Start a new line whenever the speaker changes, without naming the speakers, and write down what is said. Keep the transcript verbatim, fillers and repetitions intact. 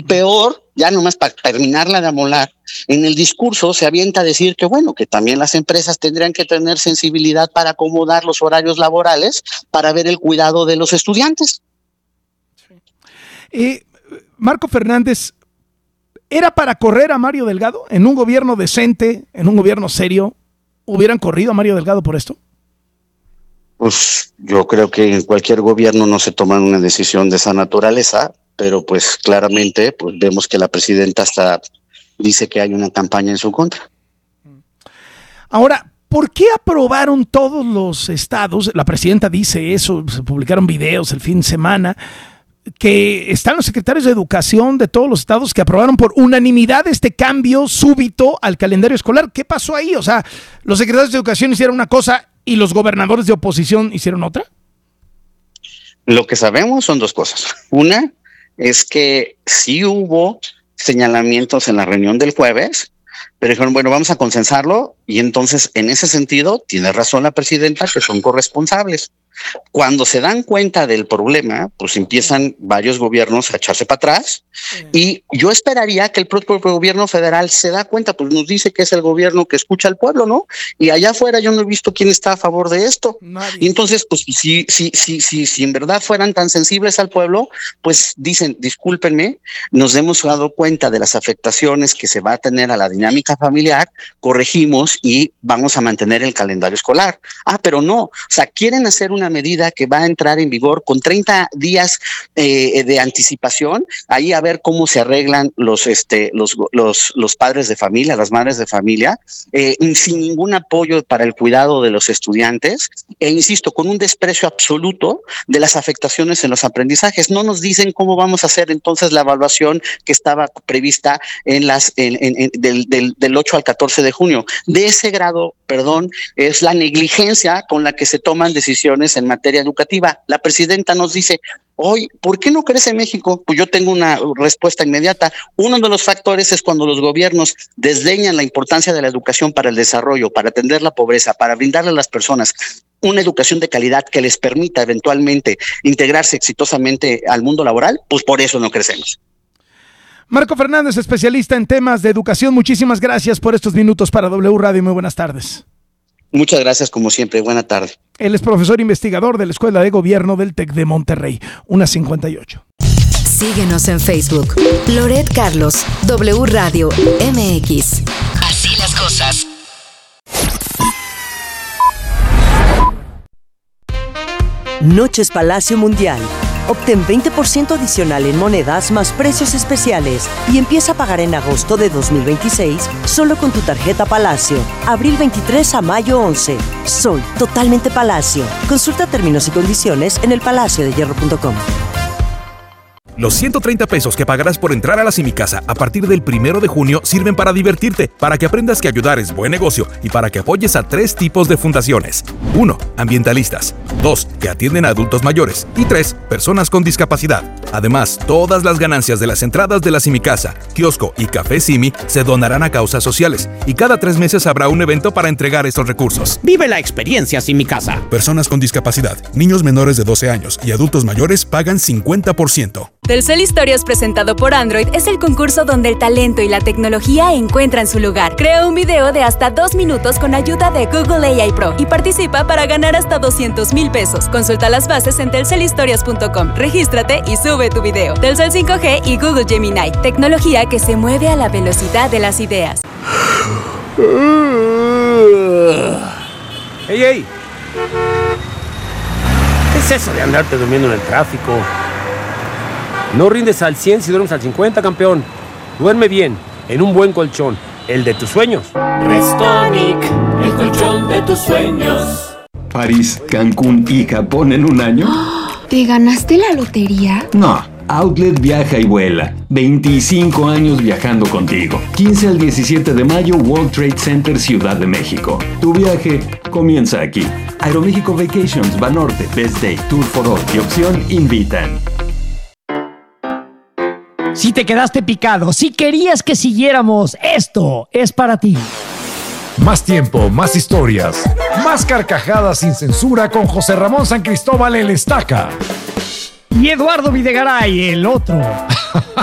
peor, ya nomás para terminarla de amolar, en el discurso se avienta a decir que bueno, que también las empresas tendrían que tener sensibilidad para acomodar los horarios laborales para ver el cuidado de los estudiantes.
Eh, Marco Fernández, ¿era para correr a Mario Delgado? ¿En un gobierno decente, en un gobierno serio, hubieran corrido a Mario Delgado por esto?
Pues yo creo que en cualquier gobierno no se toma una decisión de esa naturaleza, pero pues claramente pues vemos que la presidenta hasta dice que hay una campaña en su contra.
Ahora, ¿por qué aprobaron todos los estados? La presidenta dice eso, se publicaron videos el fin de semana, que están los secretarios de educación de todos los estados que aprobaron por unanimidad este cambio súbito al calendario escolar. ¿Qué pasó ahí? O sea, los secretarios de educación hicieron una cosa y los gobernadores de oposición hicieron otra.
Lo que sabemos son dos cosas. Una es que sí hubo señalamientos en la reunión del jueves, pero dijeron, bueno, vamos a consensarlo, y entonces en ese sentido tiene razón la presidenta que son corresponsables. Cuando se dan cuenta del problema, pues empiezan varios gobiernos a echarse para atrás, y yo esperaría que el propio gobierno federal se da cuenta, pues nos dice que es el gobierno que escucha al pueblo, ¿no? Y allá afuera yo no he visto quién está a favor de esto. Nadie. Y entonces, pues si, si, si, si, si en verdad fueran tan sensibles al pueblo, pues dicen, discúlpenme, nos hemos dado cuenta de las afectaciones que se va a tener a la dinámica familiar, corregimos y vamos a mantener el calendario escolar. Ah, pero no, o sea, quieren hacer una medida que va a entrar en vigor con treinta días eh, de anticipación, ahí a ver cómo se arreglan los, este, los, los, los padres de familia, las madres de familia, eh, sin ningún apoyo para el cuidado de los estudiantes, e insisto, con un desprecio absoluto de las afectaciones en los aprendizajes. No nos dicen cómo vamos a hacer entonces la evaluación que estaba prevista en las, en, en, en, del, del, del ocho al catorce de junio. De ese grado, perdón, es la negligencia con la que se toman decisiones en materia educativa. La presidenta nos dice, hoy, ¿por qué no crece México? Pues yo tengo una respuesta inmediata. Uno de los factores es cuando los gobiernos desdeñan la importancia de la educación para el desarrollo, para atender la pobreza, para brindarle a las personas una educación de calidad que les permita eventualmente integrarse exitosamente al mundo laboral, pues por eso no crecemos.
Marco Fernández, especialista en temas de educación, muchísimas gracias por estos minutos para W Radio. Muy buenas tardes.
Muchas gracias, como siempre. Buena tarde.
Él es profesor investigador de la Escuela de Gobierno del TEC de Monterrey. una cincuenta y ocho.
Síguenos en Facebook. Loret Carlos, W Radio M X. Así las cosas.
Noches Palacio Mundial. Obtén veinte por ciento adicional en monedas más precios especiales y empieza a pagar en agosto de dos mil veintiséis solo con tu tarjeta Palacio. Abril veintitrés a mayo once. Soy totalmente Palacio. Consulta términos y condiciones en el palacio de hierro punto com.
Los ciento treinta pesos que pagarás por entrar a la Simicasa a partir del primero de junio sirven para divertirte, para que aprendas que ayudar es buen negocio y para que apoyes a tres tipos de fundaciones. uno. Ambientalistas. dos. Que atienden a adultos mayores. Y tres. Personas con discapacidad. Además, todas las ganancias de las entradas de la Simicasa, kiosco y Café Simi se donarán a causas sociales y cada tres meses habrá un evento para entregar estos recursos.
Vive la experiencia Simicasa.
Personas con discapacidad, niños menores de doce años y adultos mayores pagan cincuenta por ciento.
Telcel Historias presentado por Android es el concurso donde el talento y la tecnología encuentran su lugar. Crea un video de hasta dos minutos con ayuda de Google A I Pro y participa para ganar hasta doscientos mil pesos. Consulta las bases en telcel historias punto com. Regístrate y sube tu video. Telcel cinco G y Google Gemini. Tecnología que se mueve a la velocidad de las ideas.
¡Ey, ey! ¿Qué es eso de andarte durmiendo en el tráfico? No rindes al cien si duermes al cincuenta, campeón. Duerme bien, en un buen colchón, el de tus sueños.
Restonic, el colchón de tus sueños.
París, Cancún y Japón en un año.
¿Te ganaste la lotería?
No, Outlet viaja y vuela. veinticinco años viajando contigo. quince al diecisiete de mayo, World Trade Center, Ciudad de México. Tu viaje comienza aquí. Aeroméxico Vacations, Banorte, Best Day, Tour for All y Opción invitan.
Si te quedaste picado, si querías que siguiéramos, esto es para ti.
Más tiempo, más historias, más carcajadas sin censura con José Ramón San Cristóbal el Estaca.
Y Eduardo Videgaray, el otro.